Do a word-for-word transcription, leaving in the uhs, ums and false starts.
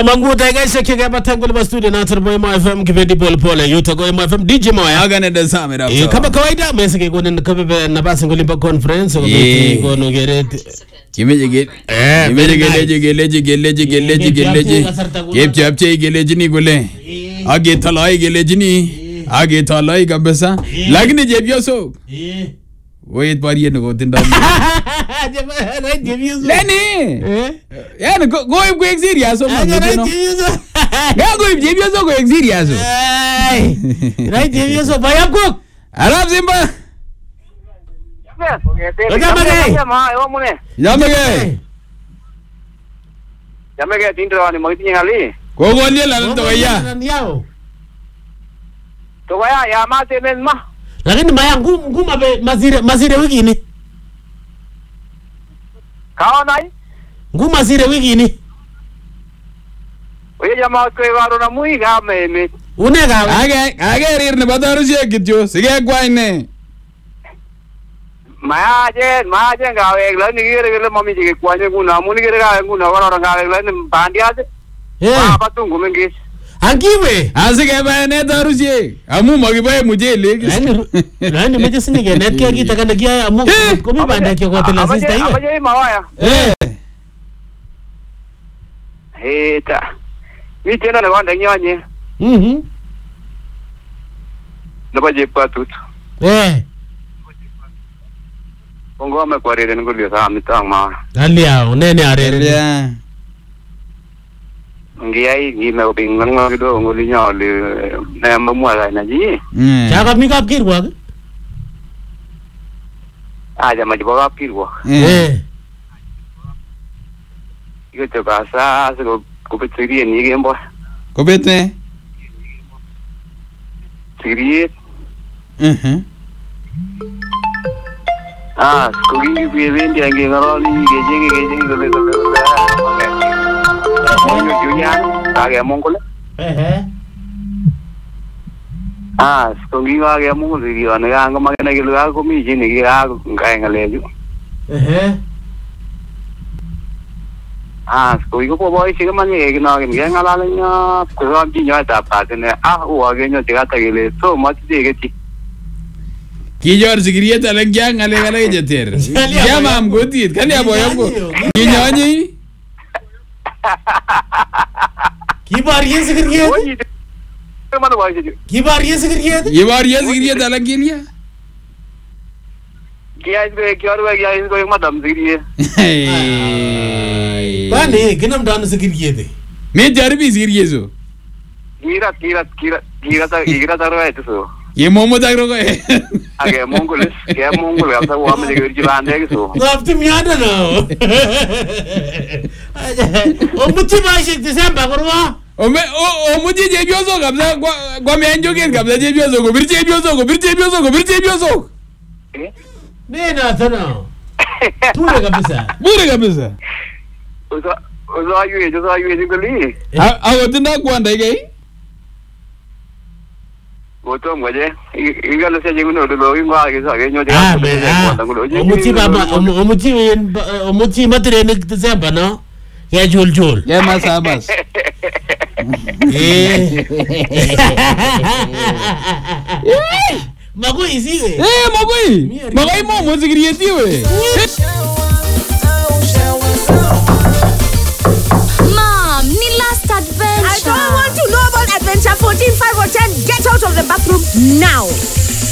Mangu taiga shake ke batangul ba studio na turbo M F M kipindi pole pole yuta go M F M D J Moya agane da same da eh kama kawaida mese ke gonen kabe na basi ngolimba conference ko be go no gere kimeje ge eh kimeje geleje geleje geleje geleje geleje kep chapche geleje ni gole age thalai geleje ni age thalai kabisa lakini jebyo so eh wait pariye no tinda Leni eh yani go go go serious so man no ga go jebyo so go serious so ai right jebyo so baya cook arab simba Jamege ma yo mune Jamege Jamege tindro ni mo tingali ko go le la to ya yao to ya ya ma te men ma lakini maya ngum nguma be mazire mazire wiki ni kao nai nguma mazire wiki ni oye jama ko waro na mui ga me me unega age age rir ne badaru je kityo sige kwaine maya je ma je ga we la ni gere gele mami je kwanye kuna muni gere ga kuna waro ga we la ni bandia je eh ba tungu mengi angiwe asige ba ne daru je amu magi ba muje le nani nani meje sinige net kia kita kana kia amu ko mi banda kia ko tela sista hiyo abaje mawaya eh eta mi tena na wanda nyanye mhm na baje patut eh Pongo me kwarere ngulio sa mitang ma. alia unene arere ya Ngiai gi me bingan ngado nguli nyali na mamwa na ji. chaka mi kap kirwa Aja ma jibaga pirwa. eh Yo te pasa se ko ko petri ni gembo. ko bete Siri mhm ah ko gi bi vendi ange ngaroli ge jenge ge jenge gole gole. Monyo junya age mongole. eh eh Ah ko gi age mongole gi ana ga ngama na ge lu ko mi jini ge ga ngai ngale ju. eh eh Ah, ko iko po boy siga man ye gina ge ge ngala nya ko am ji nya ta pa ne ah o ge nya tiga ta gele so ma ti ge ti ki jor sigrieta lan kya ngale ngale jeter ya mam gotit kan ya boyo ko ki nyonyi kibar ye sigriye oyi ma do boy ji kibar ye sigriye ye bar ye sigrieta lan kinya ki ai be ki aru ge ai ko ma dam sigri bani kinam dan sigriye de me jarbi sigriezo kira kira kira kira ta kira ta ro eto so ye momo dagro ko age mongol ke mongol am ta wa ma ge ji ban de so Gafti miada no. O muti ba shik December korwa. o me o o muji je biozo kabza kwa me anjo ke kabza je biozo ko birje biozo ko birje biozo ko birje biozo Ne na tana. Ture kabisa. bure kabisa uzo uzo ayu ye uzo ayu ye goli a a tinda kwanda ke goto moje igalo se je nguno do ingwa ge sa ge nyo je Ah, me. O muti ba o muti o muti matre ne December no. Ya jul jul. ya masabas Eh. Mago isiwe. eh magoi magoi mo mo sigrieti we Mom, ni last adventure. I don't want to know about adventure fourteen, five or ten. Get out of the bathroom now.